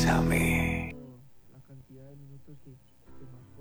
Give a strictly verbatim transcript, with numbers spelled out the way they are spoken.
Bésame. La cantidad de minutos que, que más